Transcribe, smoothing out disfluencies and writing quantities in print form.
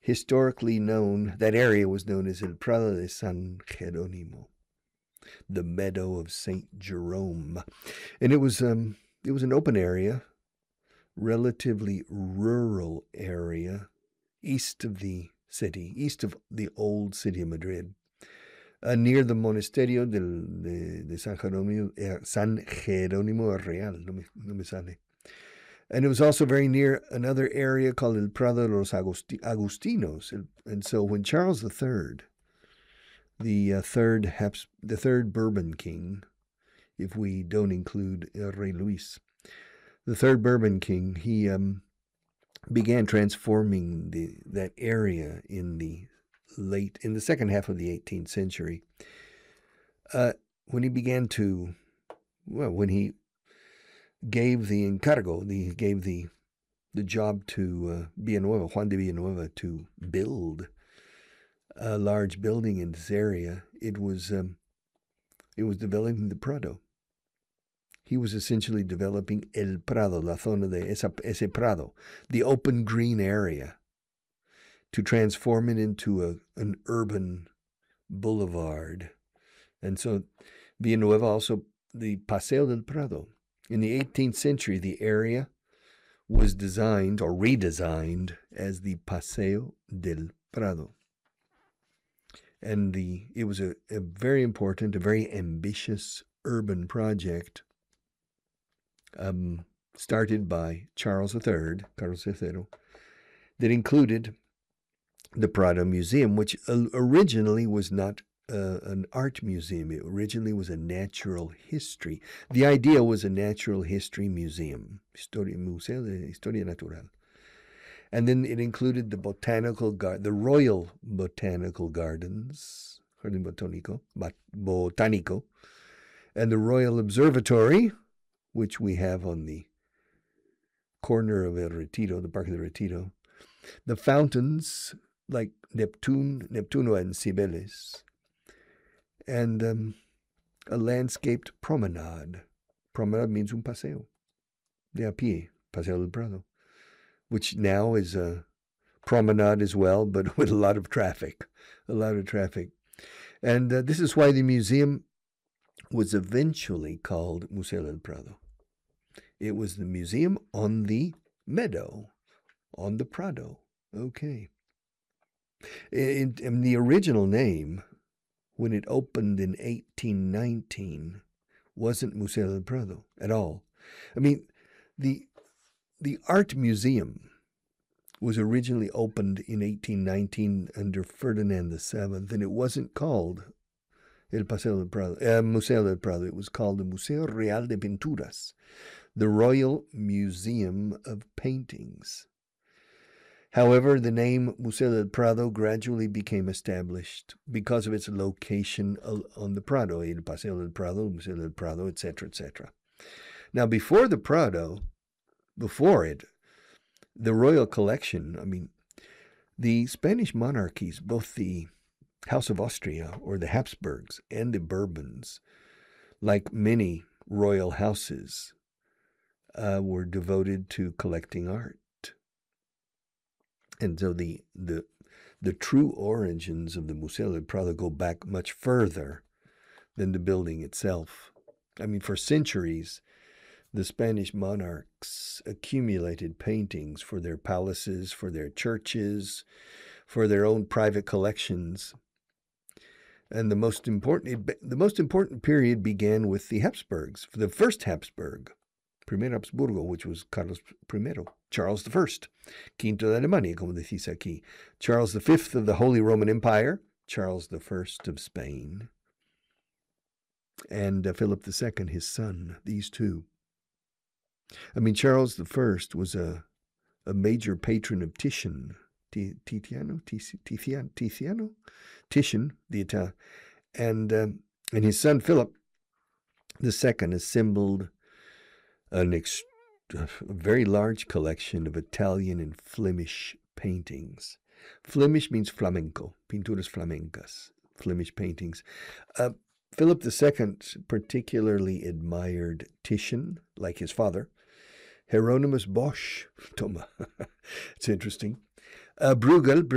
historically known, that area was known as El Prado de San Jerónimo, the meadow of Saint Jerome. And it was an open area, relatively rural area, east of the city, east of the old city of Madrid, near the Monasterio de San Jerónimo Real, no me sale. And it was also very near another area called El Prado de los Agustinos. And so when Charles III, the third Bourbon king, if we don't include Rey Luis, the third Bourbon king, he began transforming that area in the second half of the 18th century. When he gave the encargo, he gave the job to Juan de Villanueva, to build a large building in this area. It was developing the Prado. He was essentially developing El Prado, la zona de ese Prado, the open green area, to transform it into an urban boulevard. And so Villanueva also, the Paseo del Prado. In the 18th century, the area was designed or redesigned as the Paseo del Prado. And it was a very important, a very ambitious urban project started by Carlos III, that included the Prado Museum, which originally was not an art museum. It originally was a natural history. The idea was a natural history museum, Museo de Historia Natural. And then it included the Royal Botanical Gardens, Jardín Botánico, and the Royal Observatory, which we have on the corner of El Retiro, the Parque del Retiro. The fountains like Neptuno and Cibeles, and a landscaped promenade. Promenade means un paseo, de a pie, Paseo del Prado, which now is a promenade as well, but with a lot of traffic. And this is why the museum was eventually called Museo del Prado. It was the museum on the meadow, on the Prado. Okay. In the original name, when it opened in 1819, wasn't Museo del Prado at all. I mean, the art museum was originally opened in 1819 under Ferdinand VII, and it wasn't called El Paseo del Prado, Museo del Prado. It was called the Museo Real de Pinturas, the Royal Museum of Paintings. However, the name Museo del Prado gradually became established because of its location on the Prado, El Paseo del Prado, Museo del Prado, etc., etc. Now, before the Prado, the royal collection, I mean, the Spanish monarchies, both the House of Austria, or the Habsburgs, and the Bourbons, like many royal houses, were devoted to collecting art. And so the true origins of the Museo del Prado go back much further than the building itself. I mean, for centuries, the Spanish monarchs accumulated paintings for their palaces, for their churches, for their own private collections. And the most important period began with the Habsburgs, the first Habsburg, Primer Habsburgo, which was Carlos I, Charles I, Quinto de Alemania, como decís aquí, Charles V of the Holy Roman Empire, Charles I of Spain, and Philip II, his son, these two. I mean, Charles I was a major patron of Titian, Titian, the Italian, and his son Philip II assembled a very large collection of Italian and Flemish paintings. Flemish means flamenco, pinturas flamencas, Flemish paintings. Philip II particularly admired Titian, like his father, Hieronymus Bosch, Toma, it's interesting, Bruegel